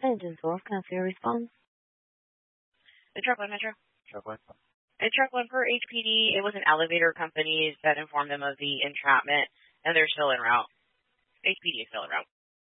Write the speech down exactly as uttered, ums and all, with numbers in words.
Engine four, can I see your response? The truck one, Metro. Truck one. The truck one per H P D, it was an elevator company that informed them of the entrapment, and they're still en route. H P D is still en route.